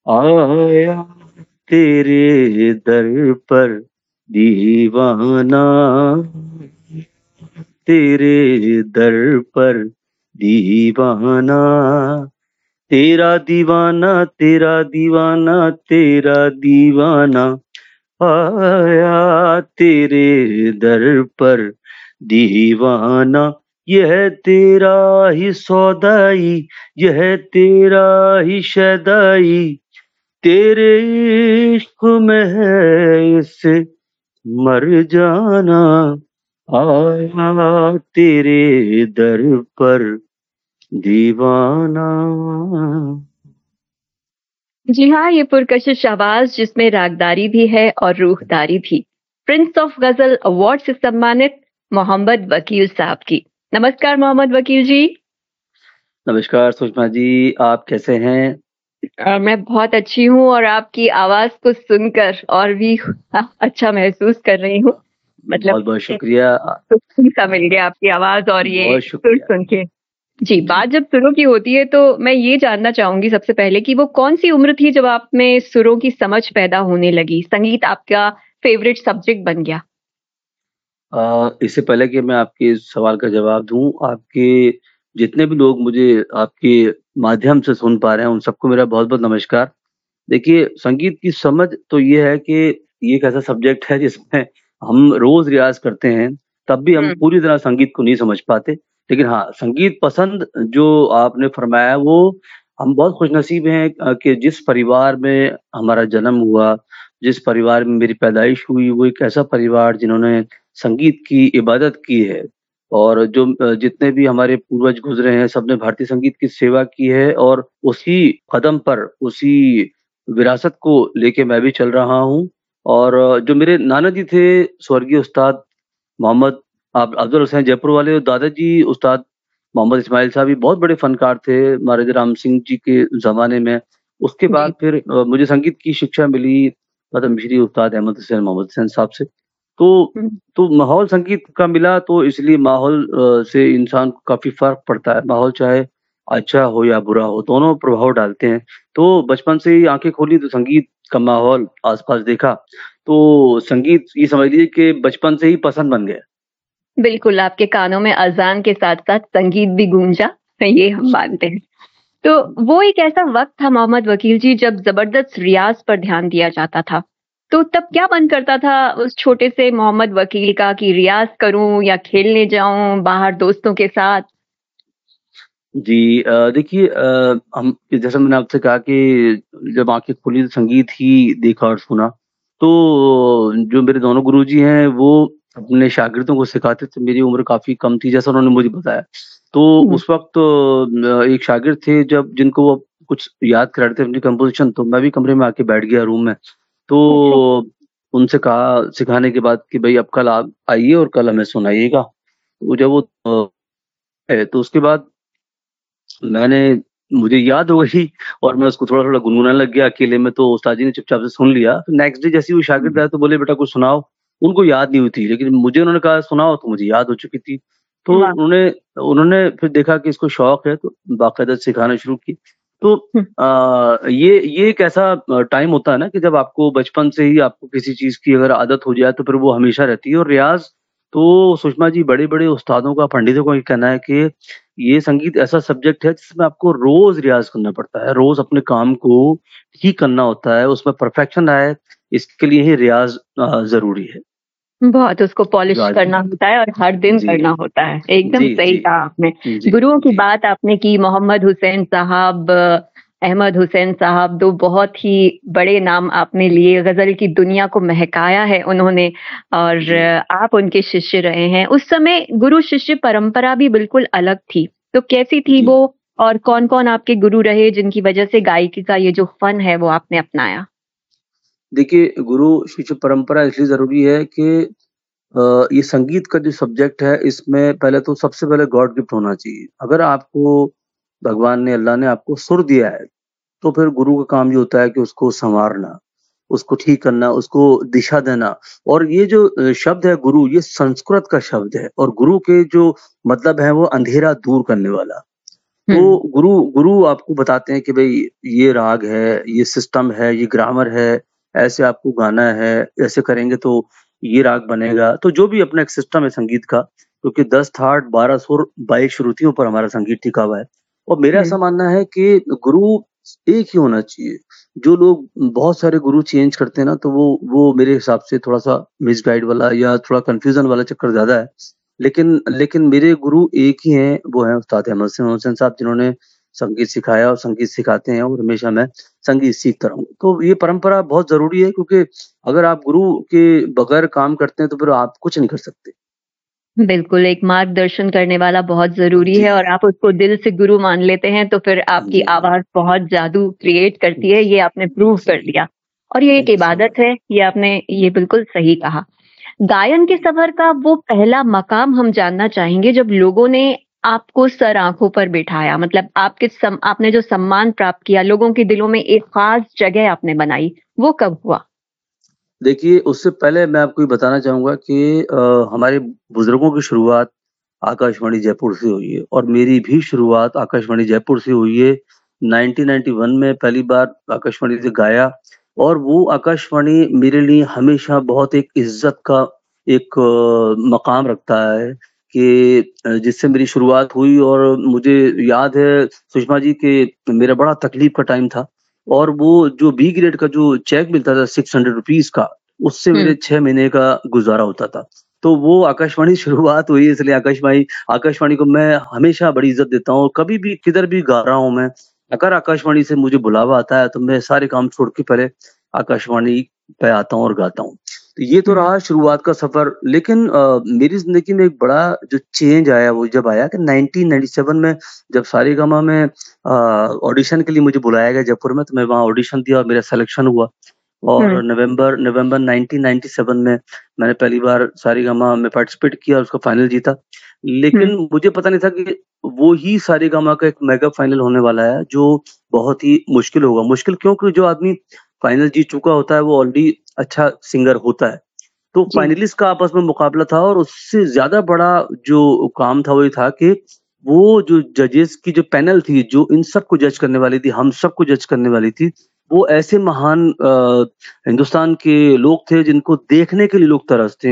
आया तेरे दर पर दीवाना, तेरे दर पर दीवाना, तेरा दीवाना, तेरा दीवाना, तेरा दीवाना, आया तेरे दर पर दीवाना। यह तेरा ही सौदाई, यह तेरा ही शदाई, तेरे इश्क में है इसे मर जाना, आया तेरे दर पर दीवाना। जी हाँ, ये पुरकशिश आवाज जिसमें रागदारी भी है और रूहदारी भी। प्रिंस ऑफ गजल अवार्ड से सम्मानित मोहम्मद वकील साहब की। नमस्कार मोहम्मद वकील जी। नमस्कार सुषमा जी, आप कैसे हैं? मैं बहुत अच्छी हूँ और आपकी आवाज को सुनकर और भी अच्छा महसूस कर रही हूँ। मतलब बहुत-बहुत शुक्रिया। सुकून सा मिल गया आपकी आवाज और ये बहुत सुर शुक्रिया। सुन के। जी, जी। बात जब सुरों की होती है तो मैं ये जानना चाहूंगी सबसे पहले कि वो कौन सी उम्र थी जब आप में सुरों की समझ पैदा होने लगी, संगीत आपका फेवरेट सब्जेक्ट बन गया? इससे पहले कि मैं आपके इस सवाल का जवाब दूँ, आपके जितने भी लोग मुझे आपके माध्यम से सुन पा रहे हैं, उन सबको मेरा बहुत-बहुत नमस्कार। देखिए, संगीत की समझ तो ये है कि ये एक ऐसा सब्जेक्ट है जिसमें हम रोज़ रियाज़ करते हैं, तब भी हम हुँ, पूरी तरह संगीत को नहीं समझ पाते। लेकिन हाँ, संगीत पसंद जो आपने फरमाया वो हम बहुत खुशनसीब हैं कि जिस परिवार में हमारा जन्म हुआ, जिस परिवार में मेरी पैदाइश हुई, वो एक ऐसा परिवार जिन्होंने संगीत की इबादत की है और जो जितने भी हमारे पूर्वज गुज़रे हैं, सबने भारतीय संगीत की सेवा की है और उसी कदम पर, उसी विरासत को लेके मैं भी चल रहा हूँ। और जो मेरे नाना जी थे, स्वर्गीय उस्ताद मोहम्मद अफ़ज़ल हुसैन जयपुर वाले, और दादाजी उस्ताद मोहम्मद इस्माइल साहब, ये बहुत बड़े फ़नकार थे महाराजा राम सिंह जी के ज़माने में। उसके जी। बाद फिर मुझे संगीत की शिक्षा मिली पद्मश्री उस्ताद अहमद हुसैन मोहम्मद हुसैन साहब से। तो हुँ, माहौल संगीत का मिला, तो इसलिए माहौल से इंसान को काफ़ी फ़र्क पड़ता है। माहौल चाहे अच्छा हो या बुरा हो, दोनों प्रभाव डालते हैं। तो बचपन से ही आँखें खोली तो संगीत का माहौल आस-पास देखा, तो संगीत ये समझ लीजिए कि बचपन से ही पसंद बन गया। बिल्कुल आपके कानों में अज़ान के साथ-साथ संगीत भी गूंजा, ये हम मानते हैं। तो वो एक ऐसा वक़्त था मोहम्मद वकील जी जब ज़बरदस्त रियाज़ पर ध्यान दिया जाता था। तो तब क्या मन करता था उस छोटे से मोहम्मद वकील का कि रियाज़ करूँ या खेलने जाऊँ बाहर दोस्तों के साथ? जी देखिए हम जैसा मैंने आपसे कहा कि जब आँखें खुली तो संगीत ही देखा और सुना। तो जो मेरे दोनों गुरुजी हैं वो अपने शागिर्दों को सिखाते थे। मेरी उम्र काफ़ी कम थी जैसा उन्होंने मुझे बताया। तो हुँ, उस वक़्त एक शागिर्द थे जब जिनको वो कुछ याद करा रहे थे अपनी कंपोज़िशन, तो मैं भी कमरे में आके बैठ गया रूम में। अच्छा। तो उनसे कहा सिखाने के बाद कि भई अब कल आप आइए और कल हमें सुनाइएगा। वो जब वो तो उसके बाद मैंने मुझे याद हो गई और मैं उसको थोड़ा-थोड़ा गुनगुनाने लग गया अकेले में, तो उस्ताद जी ने चुपचाप से सुन लिया। फिर नेक्स्ट डे जैसे ही वो हुँ, शागिर्द आए तो बोले बेटा कुछ सुनाओ। उनको याद नहीं हुई थी, लेकिन मुझे उन्होंने कहा सुनाओ तो मुझे याद हो चुकी थी। तो वाह! उन्होंने उन्होंने फिर देखा कि इसको शौक है तो बाकायदा सिखाना शुरू की। तो हुँ, ये एक ऐसा टाइम होता है ना कि जब आपको बचपन से ही आपको किसी चीज़ की अगर आदत हो जाए तो फिर वो हमेशा रहती है। और रियाज़ तो सुषमा जी बड़े-बड़े उस्तादों का, पंडितों का ये कहना है कि ये संगीत ऐसा सब्जेक्ट है जिसमें आपको रोज़ रियाज़ करना पड़ता है, रोज़ अपने काम को ठीक करना होता है, उसमें परफेक्शन आए, इसके लिए ही रियाज़ ज़रूरी है। बहुत उसको जो पॉलिश आज करना होता है और हर दिन जी, करना होता है। एकदम जी, सही जी, कहा आपने। जी, गुरुओं की जी, बात आपने की, मोहम्मद हुसैन साहब, अहमद हुसैन साहब 2 बहुत ही बड़े नाम आपने लिए, ग़ज़ल की दुनिया को महकाया है उन्होंने और जी, आप उनके शिष्य रहे हैं। उस समय गुरु-शिष्य परंपरा भी बिल्कुल अलग थी। तो कैसी थी जी। वो और कौन-कौन आपके गुरु रहे जिनकी वजह से गायकी का ये जो फ़न है वो आपने अपनाया? देखिए, गुरु शिष्य परंपरा इसलिए ज़रूरी है कि ये संगीत का जो सब्जेक्ट है इसमें पहले तो सबसे पहले गॉड गिफ्ट होना चाहिए। अगर आपको भगवान ने, अल्लाह ने आपको सुर दिया है, तो फिर गुरु का काम ये होता है कि उसको सँवारना, उसको ठीक करना, उसको दिशा देना। और ये जो शब्द है गुरु, ये संस्कृत का शब्द है और गुरु के जो मतलब है वो अंधेरा दूर करने वाला। तो गुरु गुरु आपको बताते हैं कि भई ये राग है, ये सिस्टम है, ये ग्रामर है, ऐसे आपको गाना है, ऐसे करेंगे तो ये राग बनेगा। तो जो भी अपना एक सिस्टम है संगीत का, क्योंकि 10 थाट, 12 सुर, 22 श्रुतियों पर हमारा संगीत टिका हुआ है। और मेरा ऐसा मानना है कि गुरु एक ही होना चाहिए। जो लोग बहुत सारे गुरु चेंज करते हैं ना, तो वो मेरे हिसाब से थोड़ा-सा मिसगाइड वाला या थोड़ा कन्फ्यूज़न वाला चक्कर ज़्यादा है। लेकिन लेकिन मेरे गुरु एक ही हैं, वो हैं उस्ताद अहमद हसन मोहसिन साहब, जिन्होंने संगीत सिखाया और संगीत सिखाते हैं, और हमेशा मैं संगीत सीखता रहूँगा। तो ये परंपरा बहुत ज़रूरी है, क्योंकि अगर आप गुरु के बगैर काम करते हैं तो फिर आप कुछ नहीं कर सकते। बिल्कुल, एक मार्गदर्शन करने वाला बहुत ज़रूरी जी, है और आप उसको दिल से गुरु मान लेते हैं, तो फिर हाँ आपकी जी, हाँ। आवाज़ बहुत जादू क्रिएट करती है, ये आपने प्रूव कर जी, दिया। और ये एक थैंक यू सो इबादत मच। है, ये आपने ये बिल्कुल सही कहा। गायन के सफ़र का वो पहला मकाम हम जानना चाहेंगे जब लोगों ने आपको सर आँखों पर बिठाया, मतलब आपने जो सम्मान प्राप्त किया, लोगों के दिलों में एक ख़ास जगह आपने बनाई, वो कब हुआ? देखिए, उससे पहले मैं आपको ये बताना चाहूँगा कि हमारे बुज़ुर्गों की शुरुआत आकाशवाणी जयपुर से हुई है, और मेरी भी शुरुआत आकाशवाणी जयपुर से हुई है। 1991 में पहली बार आकाशवाणी से गाया, और वो आकाशवाणी मेरे लिए हमेशा बहुत एक इज़्ज़त का एक मकाम रखता है कि जिससे मेरी शुरुआत हुई। और मुझे याद है सुषमा जी कि मेरा बड़ा तकलीफ़ का टाइम था, और वो जो बी ग्रेड का जो चेक मिलता था ₹600 का, उससे हुँ, मेरे 6 महीने का गुज़ारा होता था। तो वो आकाशवाणी से शुरुआत हुई, इसलिए आकाशवाणी आकाशवाणी को मैं हमेशा बड़ी इज़्ज़त देता हूँ। कभी भी किधर भी गा रहा हूँ मैं, अगर आकाशवाणी से मुझे बुलावा आता है तो मैं सारे काम छोड़ के पहले आकाशवाणी पे आता हूँ और गाता हूँ। तो ये तो हुँ, रहा शुरुआत का सफ़र, लेकिन मेरी ज़िंदगी में एक बड़ा जो चेंज आया वो जब आया कि 1997 में, जब सारेगामा में ऑडिशन के लिए मुझे बुलाया गया जयपुर में, तो मैं वहाँ ऑडिशन दिया और मेरा सिलेक्शन हुआ। हुँ, और नवंबर नवंबर 1997 में मैंने पहली बार सारेगामा में पार्टिसिपेट किया और उसका फाइनल जीता। हुँ, लेकिन मुझे पता नहीं था कि वो ही सारेगामा का एक मेगा फाइनल होने वाला है, जो बहुत ही मुश्किल होगा। मुश्किल क्यों? क्योंकि जो आदमी फाइनल जीत चुका होता है वो ऑलरेडी अच्छा सिंगर होता है। तो जी, फाइनलिस्ट का आपस में मुकाबला था, और उससे ज़्यादा बड़ा जो काम था वो ये था कि वो जो जजेस की जो पैनल थी, जो इन सबको जज करने वाली थी, हम सबको जज करने वाली थी, वो ऐसे महान हिंदुस्तान के लोग थे जिनको देखने के लिए लोग तरसते हैं।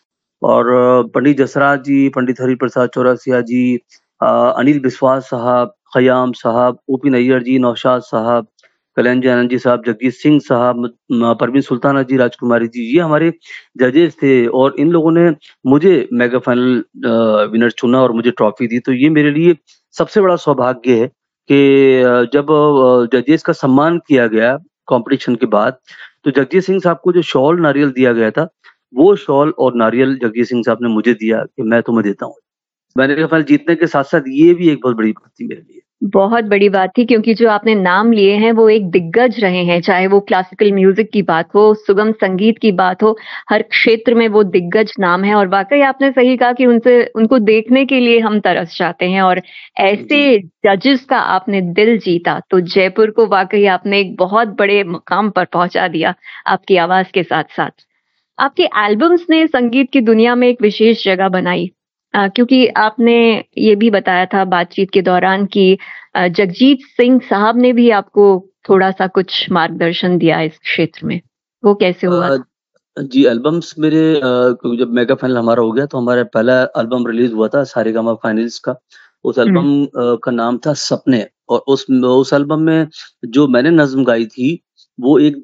और पंडित जसराज जी, पंडित हरिप्रसाद चौरसिया जी, अनिल बिस्वास साहब, खयाम साहब, ओपी नैय्यर जी, नौशाद साहब, कल्याण जी आनंद जी साहब, जगजीत सिंह साहब, परवीन सुल्ताना जी, राजकुमारी जी, ये हमारे जजेस थे। और इन लोगों ने मुझे मेगा फाइनल विनर चुना और मुझे ट्रॉफी दी। तो ये मेरे लिए सबसे बड़ा सौभाग्य है कि जब जजेस का सम्मान किया गया कॉम्पिटिशन के बाद, तो जगजीत सिंह साहब को जो शॉल नारियल दिया गया था, वो शॉल और नारियल जगजीत सिंह साहब ने मुझे दिया कि मैं तुम्हें देता हूँ। मैंने कहा फाइनल जीतने के साथ-साथ ये भी एक बहुत बड़ी बात थी मेरे लिए। बहुत बड़ी बात थी क्योंकि जो आपने नाम लिए हैं वो एक दिग्गज रहे हैं, चाहे वो क्लासिकल म्यूज़िक की बात हो, सुगम संगीत की बात हो, हर क्षेत्र में वो दिग्गज नाम है और वाक़ई आपने सही कहा कि उनसे उनको देखने के लिए हम तरस जाते हैं और ऐसे जी। जजेस का आपने दिल जीता, तो जयपुर को वाक़ई आपने एक बहुत बड़े मकाम पर पहुँचा दिया, आपकी आवाज़ के साथ-साथ। आपके एल्बम्स ने संगीत की दुनिया में एक विशेष जगह बनाई क्योंकि आपने ये भी बताया था बातचीत के दौरान कि जगजीत सिंह साहब ने भी आपको थोड़ा-सा कुछ मार्गदर्शन दिया इस क्षेत्र में। वो कैसे हुआ अ, था? जी, एल्बम्स मेरे क्योंकि जब मेगा फाइनल हमारा हो गया तो हमारा पहला एल्बम रिलीज़ हुआ था सारेगामा फाइनल्स का। उस हुँ, एल्बम का नाम था सपने, और उस एल्बम में जो मैंने नज़्म गाई थी, वो एक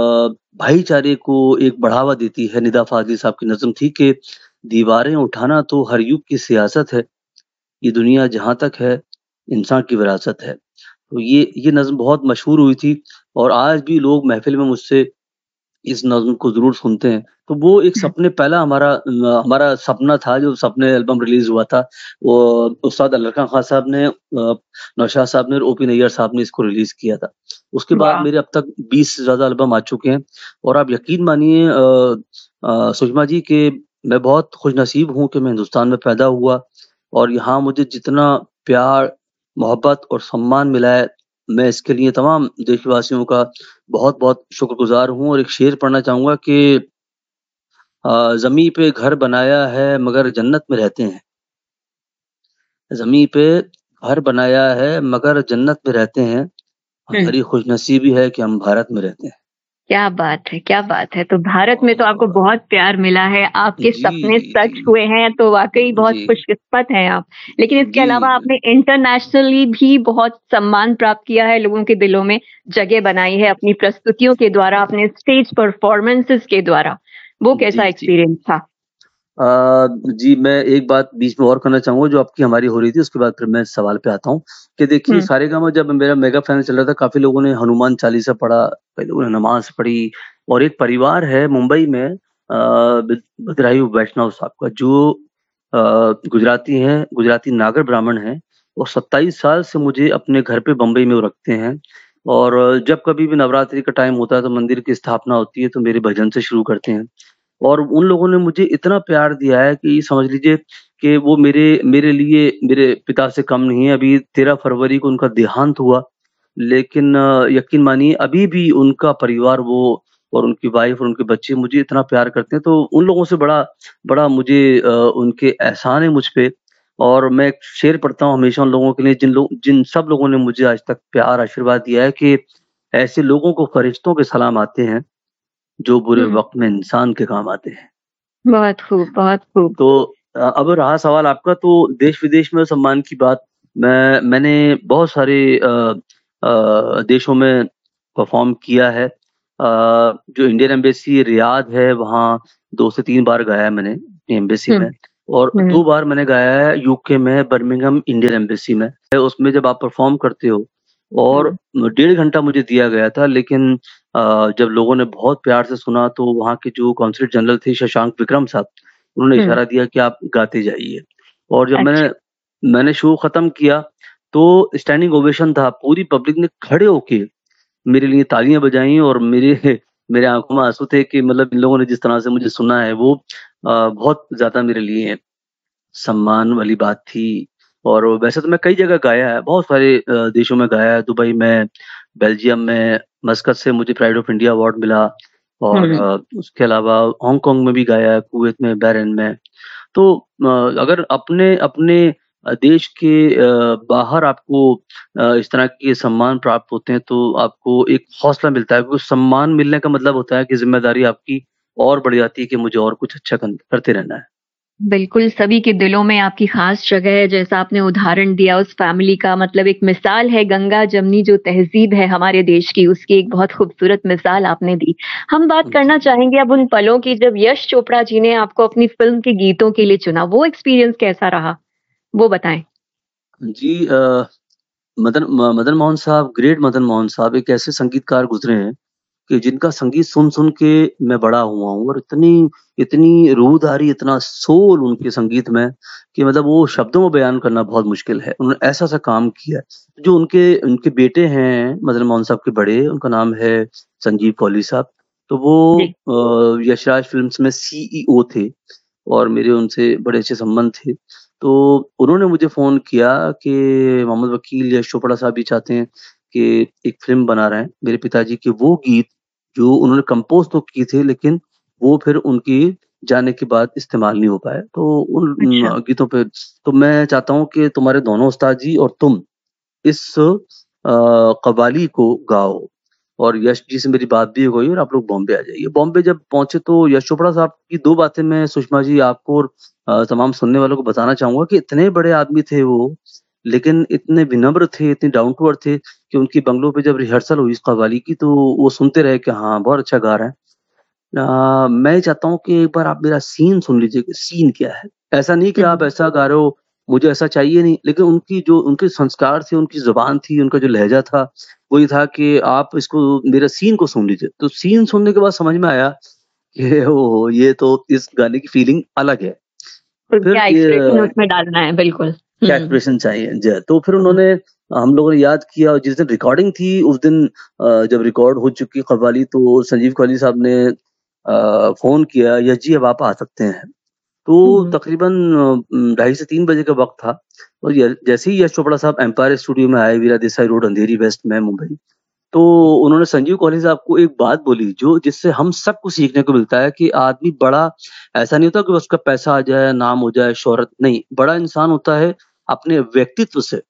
भाईचारे को एक बढ़ावा देती है। निदा फ़ाज़ली साहब की नज़्म थी कि दीवारें उठाना तो हर युग की सियासत है, ये दुनिया जहाँ तक है, इंसान की विरासत है। तो ये नज़्म बहुत मशहूर हुई थी, और आज भी लोग महफ़िल में मुझसे इस नज़्म को ज़रूर सुनते हैं। तो वो एक हुँ, सपने पहला हमारा सपना था जो सपने एल्बम रिलीज़ हुआ था। वो उस्ताद अल्लाह खान साहब ने, नौशाद साहब ने और ओपी नैय्यर साहब ने इसको रिलीज़ किया था। उसके बाद वाह! मेरे अब तक 20 से ज़्यादा एल्बम आ चुके हैं, और आप यकीन मानिए सुषमा जी कि मैं बहुत खुशनसीब हूँ कि मैं हिंदुस्तान में पैदा हुआ, और यहाँ मुझे जितना प्यार, मोहब्बत और सम्मान मिला है, मैं इसके लिए तमाम देशवासियों का बहुत-बहुत शुक्रगुज़ार हूँ। और एक शेर पढ़ना चाहूँगा कि ज़मीं पे घर बनाया है मगर जन्नत में रहते हैं। ज़मीं पे घर बनाया है मगर जन्नत में रहते हैं। हुँ। हमारी खुशनसीबी है कि हम भारत में रहते हैं। क्या बात है, क्या बात है! तो भारत में तो आपको और बहुत प्यार मिला है, आपके जी, सपने जी, सच जी। हुए हैं, तो वाक़ई बहुत जी, खुशकिस्मत हैं आप। लेकिन इसके जी। अलावा आपने इंटरनेशनली भी बहुत सम्मान प्राप्त किया है, लोगों के दिलों में जगह बनाई है अपनी प्रस्तुतियों के द्वारा, अपने स्टेज परफ़ॉर्मेंसेज़ के द्वारा। वो कैसा जी, जी। एक्सपीरियंस था? जी, मैं एक बात बीच में और करना चाहूँगा जो आपकी हमारी हो रही थी, उसके बाद फिर मैं सवाल पे आता हूँ, कि देखिए हुँ, सारेगामा जब मेरा मेगा फाइनल चल रहा था, काफ़ी लोगों ने हनुमान चालीसा पढ़ा, कई लोगों ने नमाज़ पढ़ी और एक परिवार है मुंबई में बद्रायु वैष्णव साहब का जो गुजराती हैं, गुजराती नागर ब्राह्मण हैं और 27 साल से मुझे अपने घर पे बम्बई में वो रखते हैं और जब कभी भी नवरात्रि का टाइम होता है, तो मंदिर की स्थापना होती है, तो मेरे भजन से शुरू करते हैं। और उन लोगों ने मुझे इतना प्यार दिया है कि समझ लीजिए कि वो मेरे मेरे लिए मेरे पिता से कम नहीं है। अभी 13 फरवरी को उनका देहांत हुआ, लेकिन यकीन मानिए अभी भी उनका परिवार वो और उनकी वाइफ़ और उनके बच्चे मुझे इतना प्यार करते हैं, तो उन लोगों से बड़ा बड़ा मुझे उनके एहसान है मुझ पे और मैं एक शेर पढ़ता हूँ हमेशा उन लोगों के लिए जिन सब लोगों ने मुझे आज तक प्यार आशीर्वाद दिया है कि ऐसे लोगों को फरिश्तों के सलाम आते हैं, जो बुरे हुँ। वक़्त में इंसान के काम आते हैं। बहुत खूब, बहुत खूब। तो अब रहा सवाल आपका तो देश-विदेश में सम्मान की बात, मैंने बहुत सारे देशों में परफ़ॉर्म किया है। जो इंडियन एम्बेसी रियाद है वहाँ 2 से 3 बार गाया है मैंने अपनी एम्बेसी हुँ, में और हुँ, 2 बार मैंने गाया है यूके में बर्मिंघम इंडियन एम्बेसी में। उसमें जब आप परफ़ॉर्म करते हो और हुँ, डेढ़ घंटा मुझे दिया गया था लेकिन जब लोगों ने बहुत प्यार से सुना तो वहाँ के जो कॉन्सुलेट जनरल थे शशांक विक्रम साहब, उन्होंने हुँ। इशारा दिया कि आप गाते जाइए और जब मैंने अच्छा, मैंने शो खत्म किया तो स्टैंडिंग ओवेशन था। पूरी पब्लिक ने खड़े होके मेरे लिए तालियाँ बजाई और मेरे मेरे आँखों में आँसू थे कि मतलब इन लोगों ने जिस तरह से मुझे सुना है वो बहुत ज़्यादा मेरे लिए सम्मान वाली बात थी। और वैसे तो मैं कई जगह गाया है, बहुत सारे देशों में गाया है, दुबई में, बेल्जियम में, मस्कत से मुझे प्राइड ऑफ इंडिया अवार्ड मिला और हुँ। उसके अलावा हांगकांग में भी गाया है, कुवैत में, बहरीन में। तो अगर अपने अपने देश के बाहर आपको इस तरह के सम्मान प्राप्त होते हैं, तो आपको एक हौसला मिलता है क्योंकि सम्मान मिलने का मतलब होता है कि ज़िम्मेदारी आपकी और बढ़ जाती है कि मुझे और कुछ अच्छा करते रहना है। बिल्कुल, सभी के दिलों में आपकी ख़ास जगह है, जैसा आपने उदाहरण दिया उस फ़ैमिली का मतलब एक मिसाल है गंगा-जमनी जो तहज़ीब है हमारे देश की, उसकी एक बहुत खूबसूरत मिसाल आपने दी। हम बात करना जी। चाहेंगे अब उन पलों की जब यश चोपड़ा जी ने आपको अपनी फ़िल्म के गीतों के लिए चुना, वो एक्सपीरियंस कैसा रहा? वो बताएँ। जी मदन मोहन साहब ग्रेट मदन मोहन साहब एक ऐसे संगीतकार गुज़रे हैं कि जिनका संगीत सुन-सुन के मैं बड़ा हुआ हूँ और इतनी इतनी रूहदारी, इतना सोल उनके संगीत में कि मतलब वो शब्दों में बयान करना बहुत मुश्किल है। उन्होंने ऐसा-ऐसा काम किया है। जो उनके उनके बेटे हैं मदन मोहन साहब के बड़े, उनका नाम है संजीव कौली साहब। तो वो जी। यशराज फ़िल्म्स में सीईओ थे और मेरे उनसे बड़े अच्छे संबंध थे। तो उन्होंने मुझे फ़ोन किया कि मोहम्मद वकील यश चोपड़ा साहब भी चाहते हैं कि एक फ़िल्म बना रहे हैं। मेरे पिताजी के वो गीत जो उन्होंने कंपोज़ तो किए थे लेकिन वो फिर उनके जाने के बाद इस्तेमाल नहीं हो पाए। तो उन अच्छा। गीतों पे तो मैं चाहता हूँ कि तुम्हारे दोनों उस्ताद जी और तुम इस कव्वाली को गाओ और यश जी से मेरी बात भी हो गई और आप लोग बॉम्बे आ जाइए। बॉम्बे जब पहुँचे तो यश चोपड़ा साहब की 2 बातें मैं सुषमा जी आपको और तमाम सुनने वालों को बताना चाहूँगा कि इतने बड़े आदमी थे वो, लेकिन इतने विनम्र थे, इतने डाउन टू अर्थ थे कि उनकी बंगलो पे जब रिहर्सल हुई इस कव्वाली की तो वो सुनते रहे कि हाँ, बहुत अच्छा गा रहा है। मैं चाहता हूँ कि एक बार आप मेरा सीन सुन लीजिए कि सीन क्या है। ऐसा नहीं कि हुँ, आप ऐसा गा रहे हो, मुझे ऐसा चाहिए नहीं, लेकिन उनकी जो उनके संस्कार थे, उनकी ज़ुबान थी, उनका जो लहज़ा था, वो ये था कि आप इसको मेरा सीन को सुन लीजिए। तो सीन सुनने के बाद समझ में आया कि ओहो! ये तो इस गाने की फीलिंग अलग है। तो फिर क्या एक्सप्रेशन उसमें डालना है, बिल्कुल। क्या हुँ, एक्सप्रेशन चाहिए जी, तो फिर हुँ, उन्होंने हम लोगों ने याद किया और जिस दिन रिकॉर्डिंग थी उस दिन जब रिकॉर्ड हो चुकी कव्वाली तो संजीव कौली साहब ने फ़ोन किया, "यश जी अब आप आ सकते हैं।" तो हुँ, तकरीबन ढाई से 3 बजे का वक़्त था और जैसे ही यश चोपड़ा साहब एम्पायर स्टूडियो में आए, वीरा देसाई रोड, अंधेरी वेस्ट में, मुंबई। तो उन्होंने संजीव कौली साहब को एक बात बोली जो जिससे हम सबको सीखने को मिलता है कि आदमी बड़ा ऐसा नहीं होता कि उसका पैसा आ जाए, नाम हो जाए, शोहरत नहीं, बड़ा इंसान होता है अपने व्यक्तित्व से।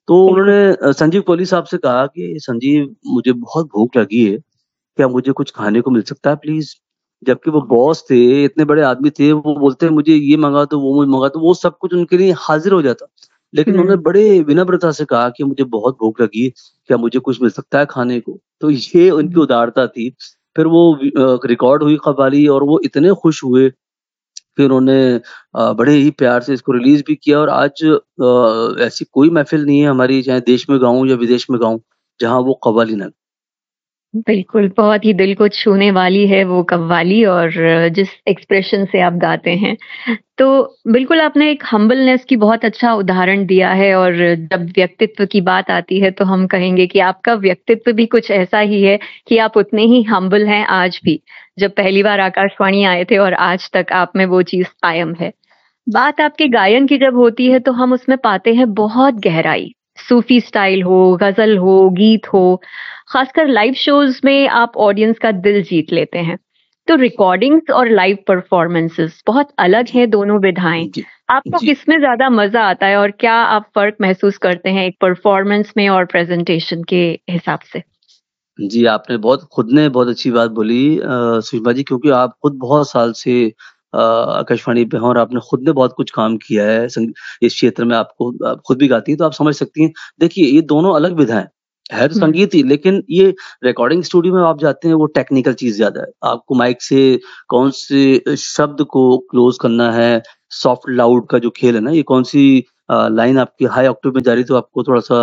तो बिल्कुल। उन्होंने संजीव कोहली साहब से कहा कि संजीव मुझे बहुत भूख लगी है, क्या मुझे कुछ खाने को मिल सकता है प्लीज़? जबकि वो बॉस थे, इतने बड़े आदमी थे, वो बोलते हैं मुझे ये मँगा दो, वो मँगा दो, वो सब कुछ उनके लिए हाज़िर हो जाता। लेकिन हुँ, उन्होंने बड़े विनम्रता से कहा कि मुझे बहुत भूख लगी है, क्या मुझे कुछ मिल सकता है खाने को? तो ये उनकी हुँ। उदारता थी। फिर वो रिकॉर्ड हुई कव्वाली और वो इतने खुश हुए, फिर उन्होंने बड़े ही प्यार से इसको रिलीज़ भी किया और आज ऐसी कोई महफ़िल नहीं है हमारी, चाहे देश में गाऊँ या विदेश में गाऊँ, जहाँ वो कव्वाली ना। बिल्कुल, बहुत ही दिल को छूने वाली है वो कव्वाली और जिस एक्सप्रेशन से आप गाते हैं। तो बिल्कुल आपने एक हम्बलनेस की बहुत अच्छा उदाहरण दिया है और जब व्यक्तित्व की बात आती है तो हम कहेंगे कि आपका व्यक्तित्व भी कुछ ऐसा ही है कि आप उतने ही हम्बल हैं आज भी। जब पहली बार आकाशवाणी आए थे और आज तक आप में वो चीज़ कायम है। बात आपके गायन की जब होती है तो हम उसमें पाते हैं बहुत गहराई। सूफी स्टाइल हो, गज़ल हो, गीत हो, खासकर लाइव शोज़ में आप ऑडियंस का दिल जीत लेते हैं। तो रिकॉर्डिंग्स और लाइव परफॉर्मेंसेस बहुत अलग जी, हैं दोनों विधाएँ। जी, आपको जी। किसमें ज़्यादा मज़ा आता है और क्या आप फ़र्क महसूस करते हैं एक परफॉर्मेंस में और प्रेज़ेंटेशन के हिसाब से? जी, आपने खुद ने बहुत अच्छी बात बोली सुषमा जी, क्योंकि आप खुद बहुत साल से आकाशवाणी पे हैं और आपने खुद ने बहुत कुछ काम किया है इस क्षेत्र में। आप खुद भी गाती हैं, तो आप समझ सकती हैं। देखिए, ये दोनों अलग विधा है तो हुँ, संगीत ही, लेकिन ये रिकॉर्डिंग स्टूडियो में आप जाते हैं, वो टेक्निकल चीज़ ज़्यादा है। आपको माइक से कौन से शब्द को क्लोज़ करना है, सॉफ्ट लाउड का जो खेल है ना, ये कौन-सी लाइन आपकी हाई ऑक्टेव में जा रही है, तो आपको थोड़ा-सा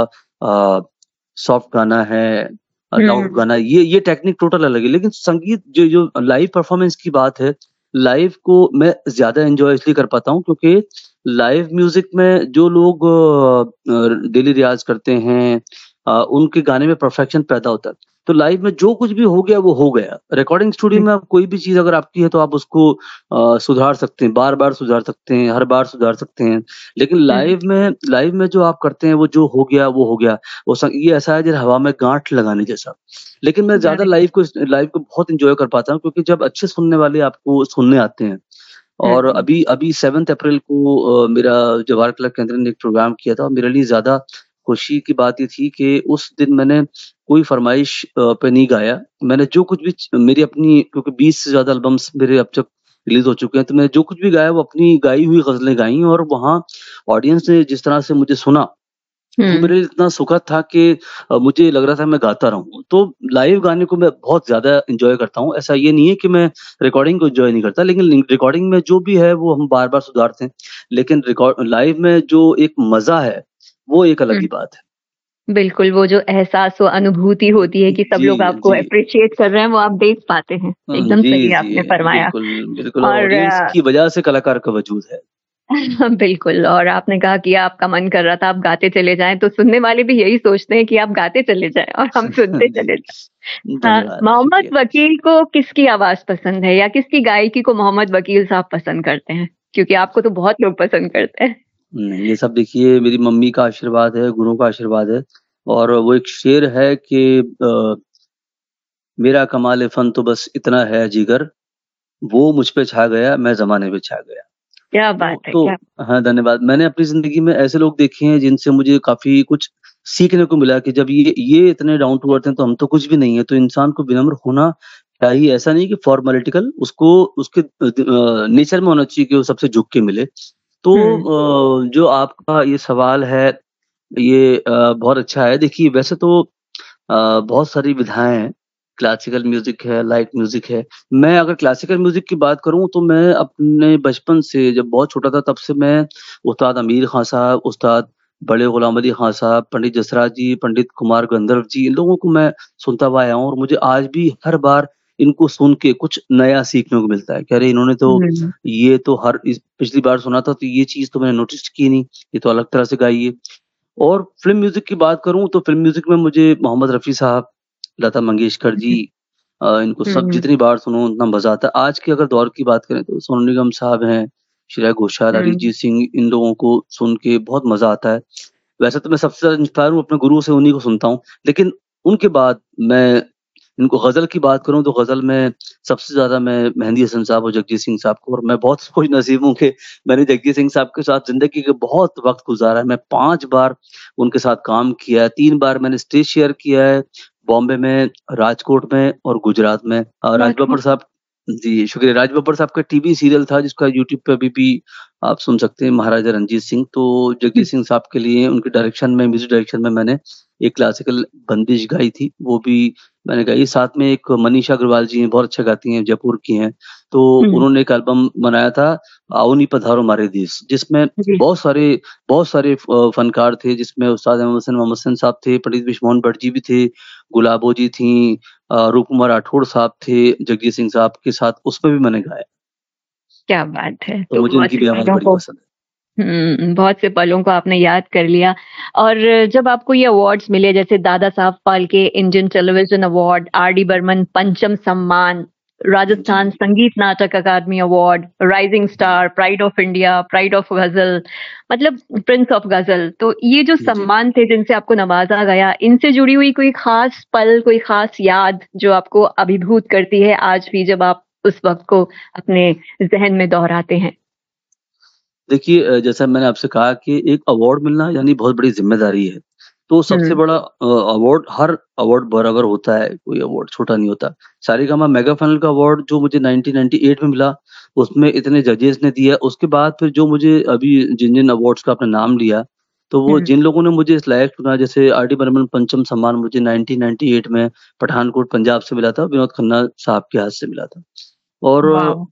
सॉफ्ट गाना है, लाउड हुँ, गाना, ये टेक्निक टोटल अलग है। लेकिन संगीत जो जो लाइव परफॉर्मेंस की बात है, लाइव को मैं ज़्यादा एन्जॉय इसलिए कर पाता हूँ क्योंकि लाइव म्यूज़िक में जो लोग डेली रियाज़ करते हैं, उनके गाने में परफेक्शन पैदा होता है। तो लाइव में जो कुछ भी हो गया वो हो गया। रिकॉर्डिंग स्टूडियो हुँ, में आप कोई भी चीज़ अगर आपकी है तो आप उसको सुधार सकते हैं, बार-बार सुधार सकते हैं, हर बार सुधार सकते हैं। लेकिन हुँ, लाइव में जो आप करते हैं वो जो हो गया वो हो गया। ये ऐसा है जैसे हवा में गाँठ लगाने जैसा। लेकिन मैं ज़्यादा राइट। लाइव को बहुत एन्जॉय कर पाता हूँ क्योंकि जब अच्छे सुनने वाले आपको सुनने आते हैं और हुँ, अभी अभी 7th अप्रैल को मेरा जवाहर कला केंद्र ने एक प्रोग्राम किया था और मेरे लिए ज़्यादा खुशी की बात ये थी कि उस दिन मैंने कोई फ़रमाइश पे नहीं गाया। मैंने जो कुछ भी मेरी अपनी, क्योंकि 20 से ज़्यादा एल्बम्स मेरे अब तक रिलीज़ हो चुके हैं, तो मैंने जो कुछ भी गाया वो अपनी गाई हुई ग़ज़लें गाई और वहाँ ऑडियंस ने जिस तरह से मुझे सुना, वो हुँ। मेरे लिए इतना सुखद था कि मुझे लग रहा था मैं गाता रहूँ। तो लाइव गाने को मैं बहुत ज़्यादा एन्जॉय करता हूँ। ऐसा ये नहीं है कि मैं रिकॉर्डिंग को एन्जॉय नहीं करता, लेकिन रिकॉर्डिंग में जो भी है वो हम बार-बार सुधारते हैं। लेकिन लाइव में जो एक मज़ा है, वो एक अलग हुँ। ही बात है। बिल्कुल, वो जो एहसास व अनुभूति होती है कि सब जी, लोग आपको जी। एप्रिशिएट कर रहे हैं, वो आप देख पाते हैं। एकदम जी, सही आपने जी। फरमाया बिल्कुल, बिल्कुल, और और ऑडियंस की वजह से कलाकार का वजूद है। बिल्कुल और आपने कहा कि आपका मन कर रहा था आप गाते चले जाएँ, तो सुनने वाले भी यही सोचते हैं कि आप गाते चले जाएँ और हम सुनते जी, चले जाएँ। हाँ, धन्यवाद, मोहम्मद शुक्रिया। वकील को किसकी आवाज़ पसंद है या किसकी गायकी को मोहम्मद वकील साहब पसंद करते हैं? क्योंकि आपको तो बहुत लोग पसंद करते हैं। नहीं, ये सब देखिए मेरी मम्मी का आशीर्वाद है, गुरुओं का आशीर्वाद है और वो एक शेर है कि मेरा कमाल फ़न तो बस इतना है जिगर, वो मुझ पे छा गया, मैं ज़माने पे छा गया। क्या तो बात है! तो क्या हाँ, धन्यवाद। मैंने अपनी ज़िंदगी में ऐसे लोग देखे हैं जिनसे मुझे काफ़ी कुछ सीखने को मिला कि जब ये इतने डाउन टू अर्थ हैं तो हम तो कुछ भी नहीं है। तो इंसान को विनम्र होना चाहिए। ऐसा नहीं कि फॉर्मेलिटिकल, उसको उसके नेचर में होना चाहिए कि वो सबसे झुक के मिले। तो हुँ, जो आपका ये सवाल है, ये बहुत अच्छा है। देखिए वैसे तो बहुत सारी विधाएँ हैं, क्लासिकल म्यूज़िक है, लाइट म्यूज़िक है। मैं अगर क्लासिकल म्यूज़िक की बात करूँ तो मैं अपने बचपन से, जब बहुत छोटा था तब से मैं उस्ताद अमीर ख़ाँ साहब, उस्ताद बड़े ग़ुलाम अली ख़ाँ साहब, पंडित जसराज जी, पंडित कुमार गंधर्व जी, इन लोगों को मैं सुनता हुआ आया हूँ और मुझे आज भी हर बार इनको सुन के कुछ नया सीखने को मिलता है कि अरे इन्होंने तो हुँ, ये तो हर इस पिछली बार सुना था तो ये चीज़ तो मैंने नोटिस की नहीं, ये तो अलग तरह से गाई है। और फ़िल्म म्यूज़िक की बात करूँ तो फ़िल्म म्यूज़िक में मुझे मोहम्मद रफ़ी साहब, लता मंगेशकर जी, इनको सब हुँ, जितनी बार सुनो उतना मज़ा आता है। आज के अगर दौर की बात करें तो सोनू निगम साहब हैं, श्रेया घोषाल, हुँ, अरिजीत सिंह, इन लोगों को सुन के बहुत मज़ा आता है। वैसे तो मैं सबसे ज़्यादा इंस्पायर हूँ अपने गुरुओं से, उन्हीं को सुनता हूँ। लेकिन उनके बाद मैं इनको ग़ज़ल की बात करूँ तो ग़ज़ल में सबसे ज़्यादा मैं मेहंदी हसन साहब और जगजीत सिंह साहब को, और मैं बहुत खुशनसीब हूँ कि मैंने जगजीत सिंह साहब के साथ ज़िंदगी के बहुत वक़्त गुज़ारा है। मैं 5 बार उनके साथ काम किया है, 3 बार मैंने स्टेज शेयर किया है, बॉम्बे में, राजकोट में और गुजरात में। राज बहुत खूब। बब्बर साहब, जी, शुक्रिया। राज बब्बर साहब का टीवी सीरियल था जिसका यूट्यूब पे अभी भी आप सुन सकते हैं, महाराजा रणजीत सिंह। तो हुँ, जगजीत सिंह साहब के लिए उनके डायरेक्शन में, म्यूज़िक डायरेक्शन में मैंने एक क्लासिकल बंदिश गाई थी, वो भी मैंने गाई। साथ में एक मनीषा अग्रवाल जी हैं, बहुत अच्छा गाती हैं, जयपुर की हैं। तो हुँ, उन्होंने एक एल्बम बनाया था, आओ नी पधारो मारे देस, जिसमें जी। बहुत सारे फ़नकार थे, जिसमें उस्ताद मोहम्मद हसन साहब थे, पंडित बिश्नोई भट्ट जी भी थे, गुलाबो जी थीं, रूप कुमार राठौड़ साहब थे, जगजीत सिंह साहब के साथ, उसमें भी मैंने गाया। क्या बात है! तो तो मुझे बहुत उनकी से भी आवाज़ पलों बड़ी को पसंद है। बहुत से पलों को आपने याद कर लिया। और जब आपको ये अवार्ड्स मिले, जैसे Dada Saheb Phalke Indian television award, R D Burman पंचम सम्मान, जी, राजस्थान संगीत नाटक अकादमी award, rising ji, star, pride of India, pride of गज़ल, मतलब प्रिंस ऑफ गज़ल, तो ये जो जी। सम्मान थे जिनसे आपको नवाज़ा गया, इनसे जुड़ी हुई कोई ख़ास पल, कोई ख़ास याद जो आपको अभिभूत करती है आज भी, जब आप उस वक़्त को अपने ज़हन में दोहराते हैं? देखिए, जैसा मैंने आपसे कहा कि एक अवार्ड मिलना यानी बहुत बड़ी ज़िम्मेदारी है। तो सबसे हुँ, बड़ा अवार्ड, हर अवार्ड बराबर होता है, कोई अवार्ड छोटा नहीं होता। सारेगामा मेगा फाइनल का अवार्ड जो मुझे 1998 में मिला, उसमें इतने जजेस ने दिया। उसके बाद फिर जो मुझे अभी जिन-जिन अवार्ड्स का आपने नाम लिया, तो वो हुँ, जिन लोगों ने मुझे इस लायक चुना, जैसे आर डी बर्मन पंचम सम्मान मुझे 1998 में पठानकोट पंजाब से मिला था, विनोद खन्ना साहब के हाथ से मिला था। और वाओ!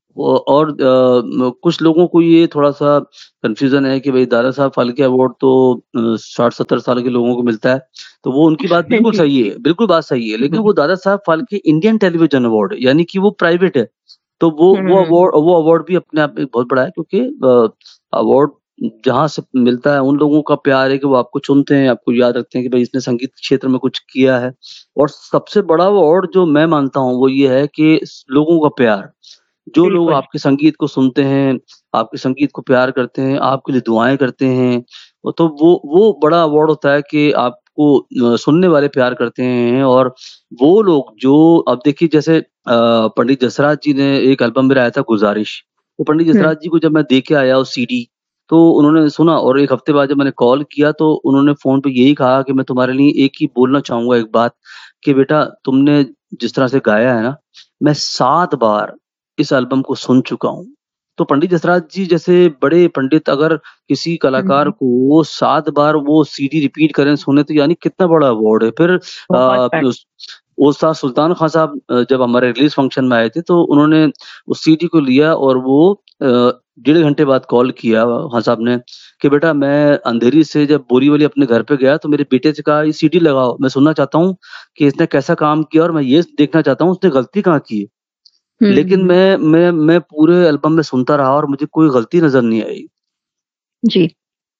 कुछ लोगों को ये थोड़ा-सा कन्फ्यूज़न है कि भई दादा साहब फाल्के अवार्ड तो 60-70 साल के लोगों को मिलता है, तो वो उनकी बात बिल्कुल जी। सही है, बिल्कुल बात सही है, लेकिन हुँ, वो Dada Saheb Phalke Indian television award यानी कि वो प्राइवेट है। तो हुँ, वो अवार्ड भी अपने आप में बहुत बड़ा है, क्योंकि अवार्ड जहाँ से मिलता है, उन लोगों का प्यार है कि वो आपको चुनते हैं, आपको याद रखते हैं कि भई इसने संगीत क्षेत्र में कुछ किया है। और सबसे बड़ा अवार्ड जो मैं मानता हूँ, वो ये है कि लोगों का प्यार। जो लोग बिल्कुल, आपके संगीत को सुनते हैं, आपके संगीत को प्यार करते हैं, आपके लिए दुआएँ करते हैं, तो वो बड़ा अवार्ड होता है कि आपको सुनने वाले प्यार करते हैं। और वो लोग जो, अब देखिए, जैसे पंडित जसराज जी ने एक एल्बम में आया था गुज़ारिश, तो पंडित हुँ, जसराज जी को जब मैं दे के आया वो सीडी, तो उन्होंने सुना, और 1 हफ्ते बाद जब मैंने कॉल किया तो उन्होंने फ़ोन पे यही कहा कि मैं तुम्हारे लिए एक ही बोलना चाहूँगा एक बात, कि बेटा तुमने जिस तरह से गाया है ना, मैं 7 बार इस एल्बम को सुन चुका हूँ। तो पंडित जसराज जी जैसे बड़े पंडित अगर किसी कलाकार हुँ, को 7 बार वो सीडी रिपीट करें, सुने, तो यानी कितना बड़ा अवार्ड है। फिर बहुत उस उस्ताद सुल्तान खान साहब जब हमारे रिलीज़ फंक्शन में आए थे, तो उन्होंने उस सीडी को लिया और वो डेढ़ घंटे बाद कॉल किया खान साहब ने कि बेटा, मैं अंधेरी से जब बोरीवली अपने घर पे गया तो मेरे बेटे से कहा ये सीडी लगाओ, मैं सुनना चाहता हूँ कि इसने कैसा काम किया, और मैं ये देखना चाहता हूँ उसने गलती कहाँ की है। लेकिन हुँ, मैं पूरे एल्बम में सुनता रहा और मुझे कोई गलती नज़र नहीं आई। जी,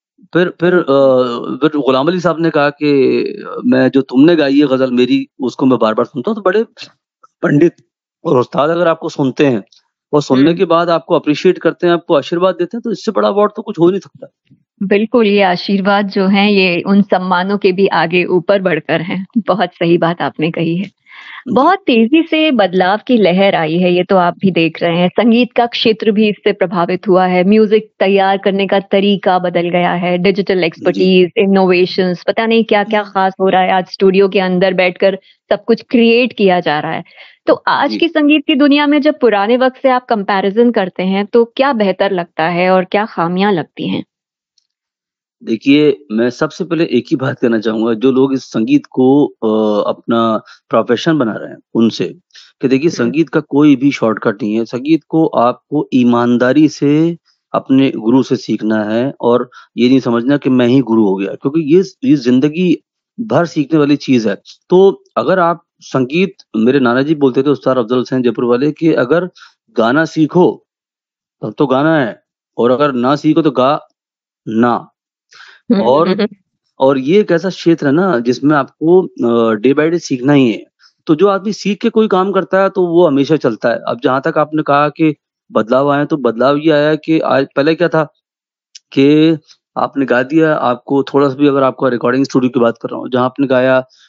फिर गुलाम अली साहब ने कहा कि मैं जो तुमने गाई है गज़ल मेरी, उसको मैं बार-बार सुनता हूँ। तो बड़े पंडित और उस्ताद अगर आपको सुनते हैं और सुनने हुँ। के बाद आपको एप्रिशिएट करते हैं, आपको आशीर्वाद देते हैं, तो इससे बड़ा अवार्ड तो कुछ हो ही नहीं सकता। बिल्कुल, ये आशीर्वाद जो हैं ये उन सम्मानों के भी आगे ऊपर बढ़कर हैं। बहुत सही बात आपने कही है। जी, बहुत तेज़ी से बदलाव की लहर आई है, ये तो आप भी देख रहे हैं। संगीत का क्षेत्र भी इससे प्रभावित हुआ है, म्यूज़िक तैयार करने का तरीका बदल गया है, डिजिटल जी, एक्सपर्टीज़, इनोवेशंस, पता नहीं क्या-क्या जी, ख़ास हो रहा है। आज स्टूडियो के अंदर बैठकर सब कुछ क्रिएट किया जा रहा है। तो आज जी। की संगीत की दुनिया में जब पुराने वक़्त से आप कंपैरिज़न करते हैं, तो क्या बेहतर लगता है और क्या ख़ामियाँ लगती हैं? देखिए, मैं सबसे पहले एक ही बात कहना चाहूँगा, जो लोग इस संगीत को अपना प्रोफ़ेशन बना रहे हैं, उनसे, कि देखिए, हुँ, संगीत का कोई भी शॉर्टकट नहीं है। संगीत को आपको ईमानदारी से अपने गुरु से सीखना है, और ये नहीं समझना कि मैं ही गुरु हो गया, क्योंकि ये ज़िंदगी भर सीखने वाली चीज़ है। तो अगर आप संगीत, मेरे नाना जी बोलते थे, उस्ताद अफ़ज़ल हुसैन जयपुर वाले, कि अगर गाना सीखो, तब तो गाना है, और अगर ना सीखो तो गा ना। और हुँ, और ये एक ऐसा क्षेत्र है ना जिसमें आपको डे बाय डे सीखना ही है। तो जो आदमी सीख के कोई काम करता है तो वो हमेशा चलता है। अब जहाँ तक आपने कहा कि बदलाव आए हैं, तो बदलाव ये आया है कि आज, पहले क्या था कि आपने गा दिया, आपको थोड़ा-सा भी, अगर आपका रिकॉर्डिंग स्टूडियो की बात कर रहा हूँ, जहाँ आपने गाया,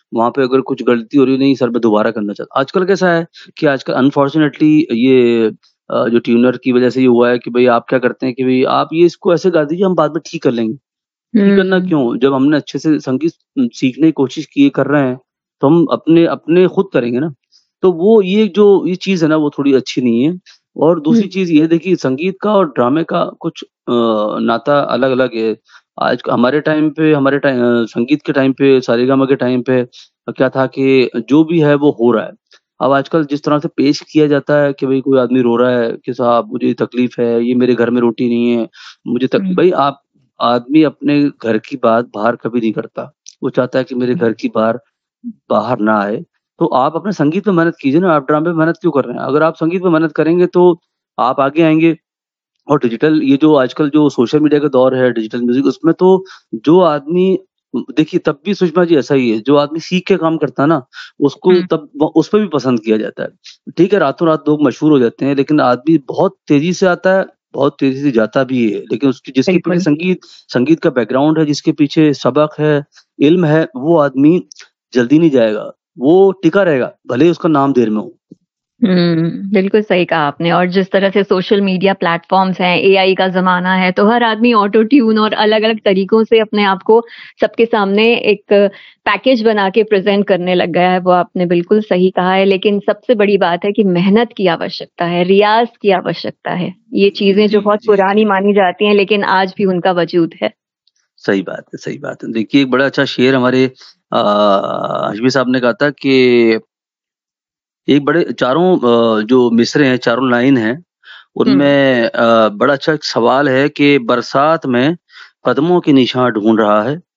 वहाँ पे अगर कुछ गलती हो रही है, नहीं सर मैं दोबारा करना चाहता। आजकल कैसा है कि आजकल अनफॉर्चुनेटली ये जो ट्यूनर की वजह से ये हुआ है कि भई आप क्या करते हैं कि भई आप ये इसको ऐसे गा दीजिए, हम बाद में ठीक कर लेंगे। ठीक करना हुँ, क्यों? जब हमने अच्छे से संगीत सीखने की कोशिश की कर रहे हैं, तो हम अपने अपने खुद करेंगे ना। तो वो ये चीज़ है ना, वो थोड़ी अच्छी नहीं है। और हुँ, दूसरी चीज़ ये देखिए, संगीत का और ड्रामे का कुछ नाता अलग-अलग है। आज हमारे टाइम पे संगीत के टाइम पे, सारेगामा के टाइम पे क्या था कि जो भी है वो हो रहा है। अब आजकल जिस तरह से पेश किया जाता है कि भई कोई आदमी रो रहा है कि साहब मुझे तकलीफ़ है, ये मेरे घर में रोटी नहीं है, मुझे तक हुँ, भई आप आदमी अपने घर की बात बाहर कभी नहीं करता। वो चाहता है कि मेरे घर की बाहर ना आए। तो आप अपने संगीत पे मेहनत कीजिए ना, आप ड्रामे पे मेहनत क्यों कर रहे हैं? अगर आप संगीत पे मेहनत करेंगे तो आप आगे आएँगे। और डिजिटल ये जो आजकल जो सोशल मीडिया का दौर है, डिजिटल म्यूज़िक, उसमें तो जो आदमी देखिए तब भी सुषमा जी ऐसा ही है, जो आदमी सीख के काम करता है ना, उसको हुँ, तब उस पे भी पसंद किया जाता है। ठीक है, रातों-रात लोग मशहूर हो जाते हैं, लेकिन आदमी बहुत तेज़ी से आता है, बहुत तेज़ी से जाता भी है। लेकिन उसकी जिसके पीछे बिल्कुल। संगीत का बैकग्राउंड है, जिसके पीछे सबक है, इल्म है, वो आदमी जल्दी नहीं जाएगा, वो टिका रहेगा, भले ही उसका नाम देर में हो। बिल्कुल सही कहा आपने और जिस तरह से सोशल मीडिया प्लेटफ़ॉर्म्स हैं, एआई का ज़माना है, तो हर आदमी ऑटो ट्यून और अलग-अलग तरीकों से अपने आप को सबके सामने एक पैकेज बना के प्रेज़ेंट करने लग गया है, वो आपने बिल्कुल सही कहा है। लेकिन सबसे बड़ी बात है कि मेहनत की आवश्यकता है, रियाज़ की आवश्यकता है। ये चीज़ें जी, जो बहुत जी। पुरानी मानी जाती हैं, लेकिन आज भी उनका वजूद है। सही बात है, सही बात है। देखिए एक बड़ा अच्छा शेर हमारे हाशमी साहब ने कहा था कि एक बड़े चारों जो मिसरे हैं, चारों लाइन हैं, हुँ, उनमें बड़ा अच्छा एक सवाल है कि बरसात में कदमों के निशान ढूँढ रहा है,